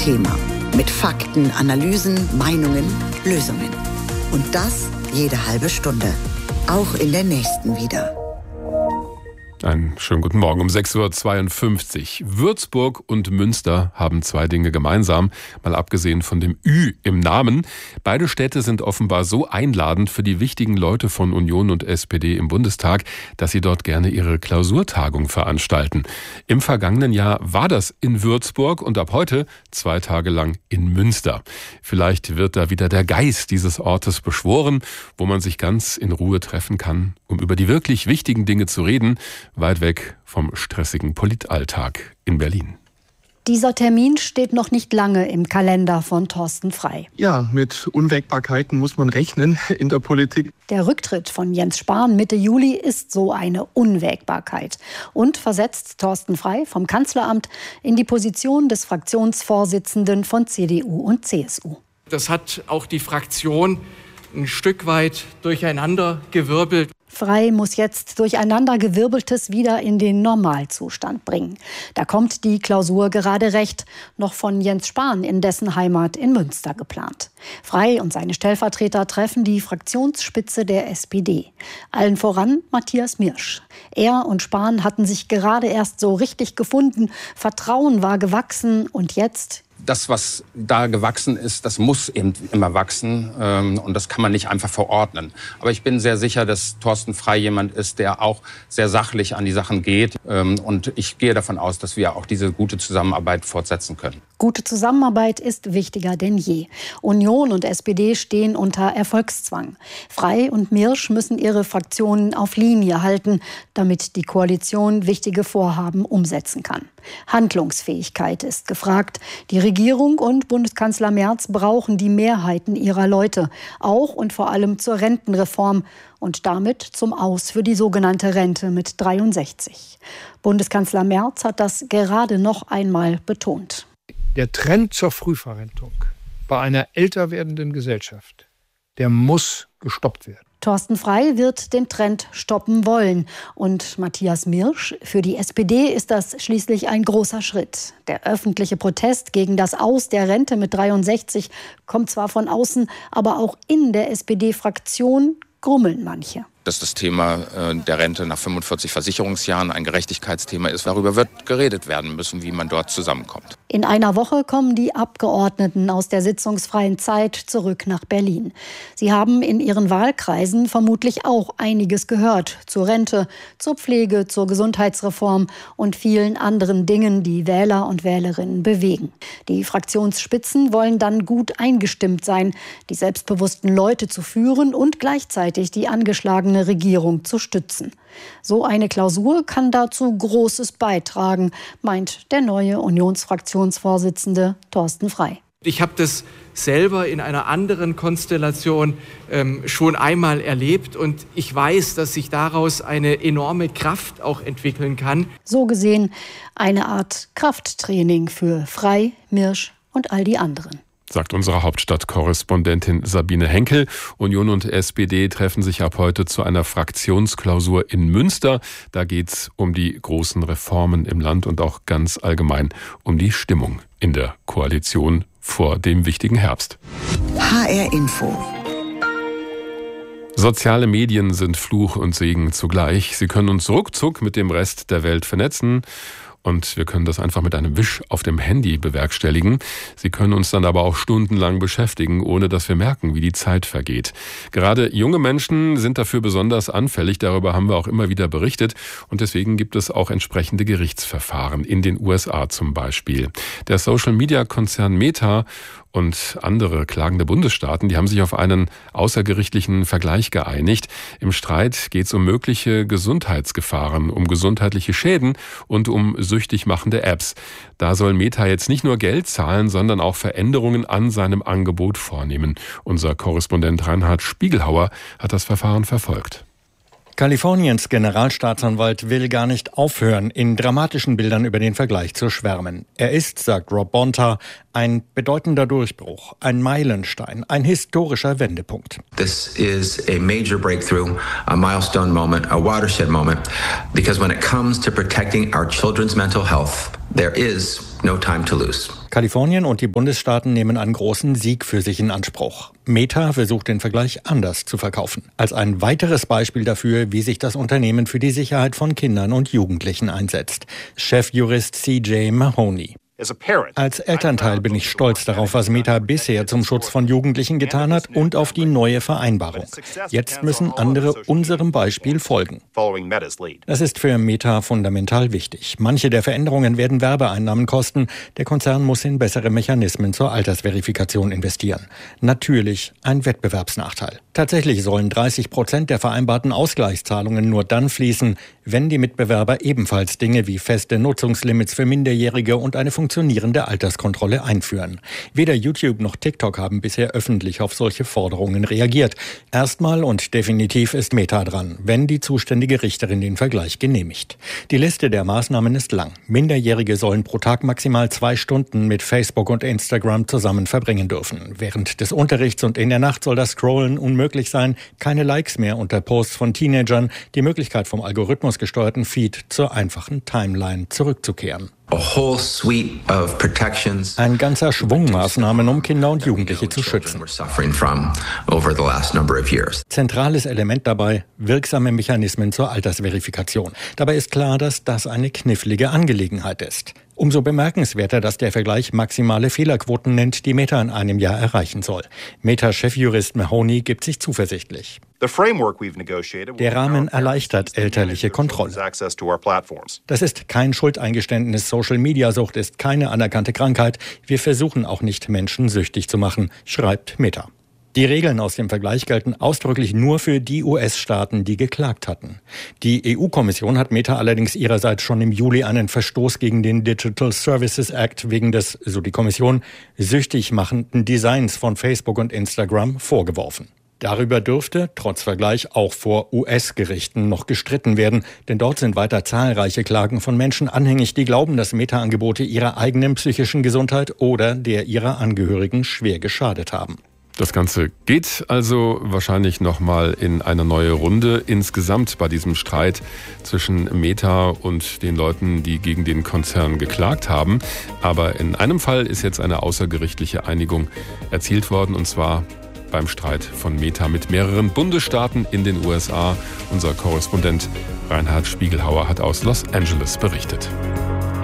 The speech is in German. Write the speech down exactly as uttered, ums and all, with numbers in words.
Thema. Mit Fakten, Analysen, Meinungen, Lösungen. Und das jede halbe Stunde. Auch in der nächsten wieder. Einen schönen guten Morgen um sechs Uhr zweiundfünfzig. Würzburg und Münster haben zwei Dinge gemeinsam, mal abgesehen von dem Ü im Namen. Beide Städte sind offenbar so einladend für die wichtigen Leute von Union und S P D im Bundestag, dass sie dort gerne ihre Klausurtagung veranstalten. Im vergangenen Jahr war das in Würzburg und ab heute zwei Tage lang in Münster. Vielleicht wird da wieder der Geist dieses Ortes beschworen, wo man sich ganz in Ruhe treffen kann, um über die wirklich wichtigen Dinge zu reden, weit weg vom stressigen Politalltag in Berlin. Dieser Termin steht noch nicht lange im Kalender von Thorsten Frey. Ja, mit Unwägbarkeiten muss man rechnen in der Politik. Der Rücktritt von Jens Spahn Mitte Juli ist so eine Unwägbarkeit und versetzt Thorsten Frey vom Kanzleramt in die Position des Fraktionsvorsitzenden von C D U und C S U. Das hat auch die Fraktion ein Stück weit durcheinandergewirbelt. Frey muss jetzt Durcheinandergewirbeltes wieder in den Normalzustand bringen. Da kommt die Klausur gerade recht, noch von Jens Spahn in dessen Heimat in Münster geplant. Frey und seine Stellvertreter treffen die Fraktionsspitze der S P D. Allen voran Matthias Mirsch. Er und Spahn hatten sich gerade erst so richtig gefunden, Vertrauen war gewachsen und jetzt... Das, was da gewachsen ist, das muss eben immer wachsen ähm, und das kann man nicht einfach verordnen. Aber ich bin sehr sicher, dass Thorsten Frey jemand ist, der auch sehr sachlich an die Sachen geht ähm, und ich gehe davon aus, dass wir auch diese gute Zusammenarbeit fortsetzen können. Gute Zusammenarbeit ist wichtiger denn je. Union und S P D stehen unter Erfolgszwang. Frey und Mirsch müssen ihre Fraktionen auf Linie halten, damit die Koalition wichtige Vorhaben umsetzen kann. Handlungsfähigkeit ist gefragt. Die Regierung und Bundeskanzler Merz brauchen die Mehrheiten ihrer Leute, auch und vor allem zur Rentenreform und damit zum Aus für die sogenannte Rente mit dreiundsechzig. Bundeskanzler Merz hat das gerade noch einmal betont. Der Trend zur Frühverrentung bei einer älter werdenden Gesellschaft, der muss gestoppt werden. Thorsten Frey wird den Trend stoppen wollen. Und Matthias Mirsch, für die S P D ist das schließlich ein großer Schritt. Der öffentliche Protest gegen das Aus der Rente mit dreiundsechzig kommt zwar von außen, aber auch in der S P D-Fraktion grummeln manche. Dass das Thema äh, der Rente nach fünfundvierzig Versicherungsjahren ein Gerechtigkeitsthema ist, darüber wird geredet werden müssen, wie man dort zusammenkommt. In einer Woche kommen die Abgeordneten aus der sitzungsfreien Zeit zurück nach Berlin. Sie haben in ihren Wahlkreisen vermutlich auch einiges gehört zur Rente, zur Pflege, zur Gesundheitsreform und vielen anderen Dingen, die Wähler und Wählerinnen bewegen. Die Fraktionsspitzen wollen dann gut eingestimmt sein, die selbstbewussten Leute zu führen und gleichzeitig die angeschlagene Regierung zu stützen. So eine Klausur kann dazu Großes beitragen, meint der neue Unionsfraktionsvorsitzende Thorsten Frey. Ich habe das selber in einer anderen Konstellation ähm, schon einmal erlebt und ich weiß, dass sich daraus eine enorme Kraft auch entwickeln kann. So gesehen eine Art Krafttraining für Frey, Mirsch und all die anderen. Sagt unsere Hauptstadtkorrespondentin Sabine Henkel. Union und S P D treffen sich ab heute zu einer Fraktionsklausur in Münster. Da geht's um die großen Reformen im Land und auch ganz allgemein um die Stimmung in der Koalition vor dem wichtigen Herbst. H R Info. Soziale Medien sind Fluch und Segen zugleich. Sie können uns ruckzuck mit dem Rest der Welt vernetzen. Und wir können das einfach mit einem Wisch auf dem Handy bewerkstelligen. Sie können uns dann aber auch stundenlang beschäftigen, ohne dass wir merken, wie die Zeit vergeht. Gerade junge Menschen sind dafür besonders anfällig. Darüber haben wir auch immer wieder berichtet. Und deswegen gibt es auch entsprechende Gerichtsverfahren, in den U S A zum Beispiel. Der Social-Media-Konzern Meta und andere klagende Bundesstaaten, die haben sich auf einen außergerichtlichen Vergleich geeinigt. Im Streit geht es um mögliche Gesundheitsgefahren, um gesundheitliche Schäden und um süchtig machende Apps. Da soll Meta jetzt nicht nur Geld zahlen, sondern auch Veränderungen an seinem Angebot vornehmen. Unser Korrespondent Reinhard Spiegelhauer hat das Verfahren verfolgt. Kaliforniens Generalstaatsanwalt will gar nicht aufhören, in dramatischen Bildern über den Vergleich zu schwärmen. Er ist, sagt Rob Bonta, ein bedeutender Durchbruch, ein Meilenstein, ein historischer Wendepunkt. This is a major breakthrough, a milestone moment, a watershed moment, because when it comes to protecting our children's mental health, there is no time to lose. Kalifornien und die Bundesstaaten nehmen einen großen Sieg für sich in Anspruch. Meta versucht den Vergleich anders zu verkaufen. Als ein weiteres Beispiel dafür, wie sich das Unternehmen für die Sicherheit von Kindern und Jugendlichen einsetzt. Chefjurist C J Mahoney. Als Elternteil bin ich stolz darauf, was Meta bisher zum Schutz von Jugendlichen getan hat und auf die neue Vereinbarung. Jetzt müssen andere unserem Beispiel folgen. Das ist für Meta fundamental wichtig. Manche der Veränderungen werden Werbeeinnahmen kosten. Der Konzern muss in bessere Mechanismen zur Altersverifikation investieren. Natürlich ein Wettbewerbsnachteil. Tatsächlich sollen dreißig Prozent der vereinbarten Ausgleichszahlungen nur dann fließen, wenn die Mitbewerber ebenfalls Dinge wie feste Nutzungslimits für Minderjährige und eine funktionierende Alterskontrolle einführen. Weder YouTube noch TikTok haben bisher öffentlich auf solche Forderungen reagiert. Erstmal und definitiv ist Meta dran, wenn die zuständige Richterin den Vergleich genehmigt. Die Liste der Maßnahmen ist lang. Minderjährige sollen pro Tag maximal zwei Stunden mit Facebook und Instagram zusammen verbringen dürfen. Während des Unterrichts und in der Nacht soll das Scrollen unmöglich sein. Keine Likes mehr unter Posts von Teenagern. Die Möglichkeit, vom Algorithmus gesteuerten Feed zur einfachen Timeline zurückzukehren. Ein ganzer Schwung Maßnahmen, um Kinder und Jugendliche zu schützen. Zentrales Element dabei, wirksame Mechanismen zur Altersverifikation. Dabei ist klar, dass das eine knifflige Angelegenheit ist. Umso bemerkenswerter, dass der Vergleich maximale Fehlerquoten nennt, die Meta in einem Jahr erreichen soll. Meta-Chefjurist Mahoney gibt sich zuversichtlich. Der Rahmen erleichtert elterliche Kontrolle. Das ist kein Schuldeingeständnis. Social-Media-Sucht ist keine anerkannte Krankheit. Wir versuchen auch nicht, Menschen süchtig zu machen, schreibt Meta. Die Regeln aus dem Vergleich gelten ausdrücklich nur für die U S-Staaten, die geklagt hatten. Die E U-Kommission hat Meta allerdings ihrerseits schon im Juli einen Verstoß gegen den Digital Services Act wegen des, so die Kommission, süchtig machenden Designs von Facebook und Instagram vorgeworfen. Darüber dürfte, trotz Vergleich, auch vor U S-Gerichten noch gestritten werden, denn dort sind weiter zahlreiche Klagen von Menschen anhängig, die glauben, dass Meta-Angebote ihrer eigenen psychischen Gesundheit oder der ihrer Angehörigen schwer geschadet haben. Das Ganze geht also wahrscheinlich nochmal in eine neue Runde insgesamt bei diesem Streit zwischen Meta und den Leuten, die gegen den Konzern geklagt haben. Aber in einem Fall ist jetzt eine außergerichtliche Einigung erzielt worden, und zwar beim Streit von Meta mit mehreren Bundesstaaten in den U S A. Unser Korrespondent Reinhard Spiegelhauer hat aus Los Angeles berichtet.